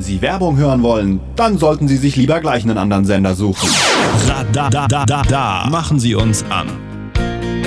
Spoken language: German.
Wenn Sie Werbung hören wollen, dann sollten Sie sich lieber gleich einen anderen Sender suchen. Machen Sie uns an.